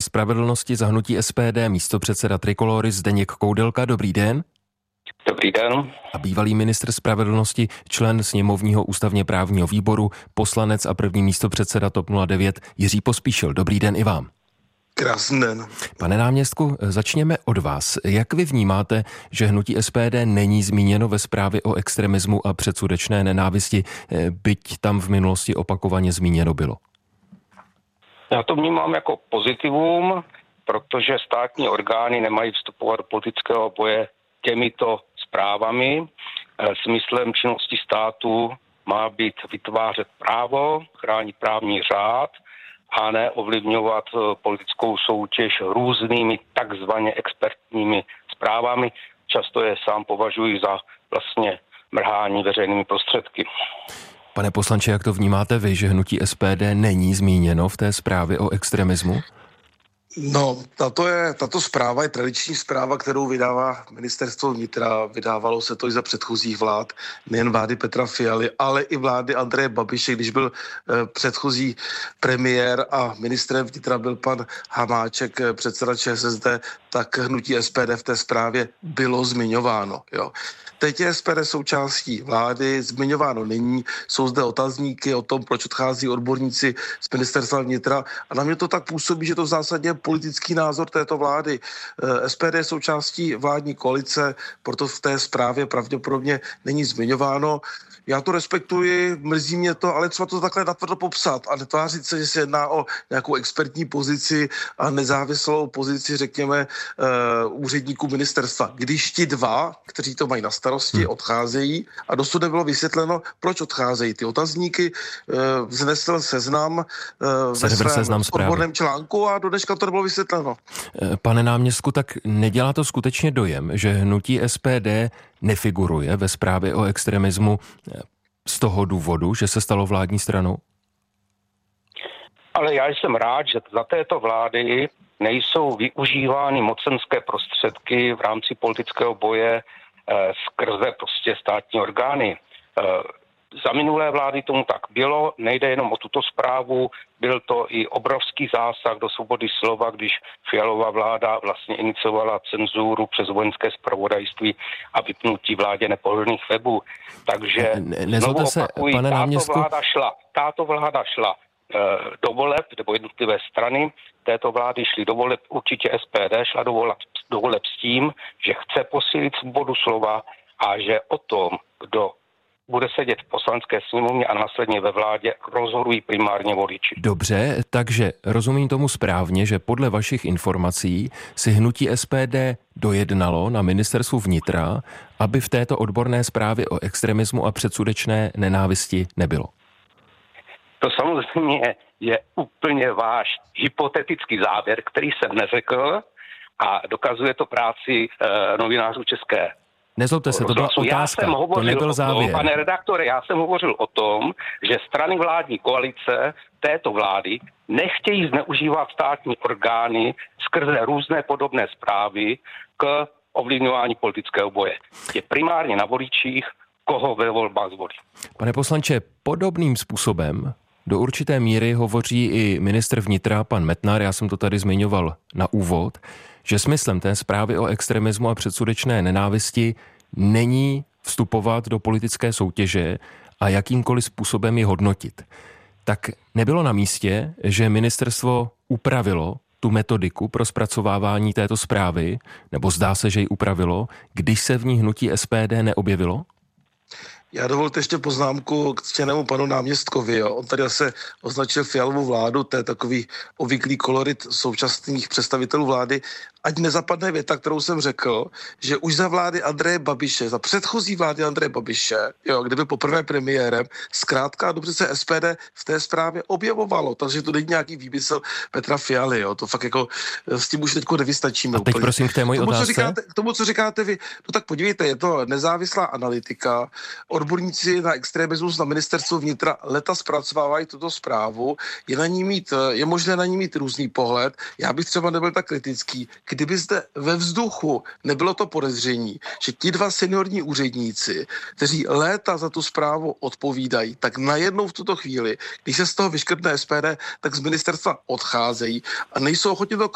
spravedlnosti za hnutí SPD, místopředseda Trikolóry Zdeněk Koudelka. Dobrý den. Dobrý den. A bývalý ministr spravedlnosti, člen sněmovního ústavně právního výboru, poslanec a první místopředseda TOP 09 Jiří Pospíšil. Dobrý den i vám. Krásný den. Pane náměstku, začněme od vás. Jak vy vnímáte, že hnutí SPD není zmíněno ve zprávě o extremismu a předsudečné nenávisti, byť tam v minulosti opakovaně zmíněno bylo? Já to vnímám jako pozitivum, protože státní orgány nemají vstupovat do politického boje těmito zprávami. Smyslem činnosti státu má být vytvářet právo, chránit právní řád a ne ovlivňovat politickou soutěž různými takzvaně expertními zprávami. Často je sám považuji za vlastně mrhání veřejnými prostředky. Pane poslanče, jak to vnímáte vy, že hnutí SPD není zmíněno v té zprávě o extremismu? No, tato zpráva je tradiční zpráva, kterou vydává ministerstvo vnitra. Vydávalo se to i za předchozích vlád, nejen vlády Petra Fialy, ale i vlády Andreje Babiše, když byl předchozí premiér a ministrem vnitra byl pan Hamáček, předseda ČSSD, tak hnutí SPD v té zprávě bylo zmiňováno. Jo. Teď je SPD součástí vlády, zmiňováno není, jsou zde otazníky o tom, proč odchází odborníci z ministerstva vnitra a na mě to tak působí, že to v zásadě je politický názor této vlády. SPD je součástí vládní koalice, proto v té zprávě pravděpodobně není zmiňováno. Já to respektuji, mrzí mě to, ale třeba to takhle natvrdo popsat a netvářit se, že se jedná o nějakou expertní pozici a nezávislou pozici, řekněme, úředníků ministerstva. Když ti dva, kteří to mají na starosti, odcházejí a dosud nebylo vysvětleno, proč odcházejí. Ty otazníky vznesl Seznam ve svém odborném článku a do dneška to nebylo vysvětleno. Pane náměstku, tak nedělá to skutečně dojem, že hnutí SPD nefiguruje ve zprávě o extremismu z toho důvodu, že se stalo vládní stranou? Ale já jsem rád, že za této vlády nejsou využívány mocenské prostředky v rámci politického boje skrze prostě státní orgány. Za minulé vlády tomu tak bylo, nejde jenom o tuto zprávu, byl to i obrovský zásah do svobody slova, když Fialova vláda vlastně iniciovala cenzuru přes vojenské zpravodajství a vypnutí vládě nepohodlných webů. Takže znovu opakuji, tato vláda šla do voleb, nebo jednotlivé strany této vlády šly do voleb, určitě SPD šla do voleb s tím, že chce posílit svobodu slova a že o tom, kdo bude sedět v poslanecké sněmovně a následně ve vládě, rozhodují primárně voliči. Dobře, takže rozumím tomu správně, že podle vašich informací si hnutí SPD dojednalo na ministerstvu vnitra, aby v této odborné zprávě o extremismu a předsudečné nenávisti nebylo. To samozřejmě je úplně váš hypotetický závěr, který jsem neřekl a dokazuje to práci novinářů České. Nezlobte se, to byla otázka, to nebyl závěr. Pane redaktore, já jsem hovořil o tom, že strany vládní koalice této vlády nechtějí zneužívat státní orgány skrze různé podobné zprávy k ovlivňování politického boje. Je primárně na voličích, koho ve volbách zvolí. Pane poslanče, podobným způsobem do určité míry hovoří i ministr vnitra, pan Metnar, já jsem to tady zmiňoval na úvod, že smyslem té zprávy o extremismu a předsudečné nenávisti není vstupovat do politické soutěže a jakýmkoliv způsobem ji hodnotit. Tak nebylo na místě, že ministerstvo upravilo tu metodiku pro zpracovávání této zprávy, nebo zdá se, že ji upravilo, když se v ní hnutí SPD neobjevilo? Já dovolte ještě poznámku k ctěnému panu náměstkovi. Jo. On tady zase označil Fialovu vládu, to je takový obvyklý kolorit současných představitelů vlády. Ať nezapadne věta, kterou jsem řekl, že už za vlády Andreje Babiše, za předchozí vlády Andreje Babiše, jo, kde byl poprvé premiérem, zkrátka dobře se SPD v té zprávě objevovalo, takže to není nějaký výmysl Petra Fialy, jo. To fakt jako s tím už teďko nevystačíme. A teď úplně. Prosím k té mojí otázce. K tomu, co říkáte vy, no tak podívejte, je to nezávislá analytika, odborníci na extremismus na ministerstvu vnitra leta zpracovávají tuto zprávu, je možné na ní mít různý pohled, já bych třeba nebyl tak kritický, kdyby zde ve vzduchu nebylo to podezření, že ti dva seniorní úředníci, kteří léta za tu zprávu odpovídají, tak najednou v tuto chvíli, když se z toho vyškrtne SPD, tak z ministerstva odcházejí a nejsou ochotni to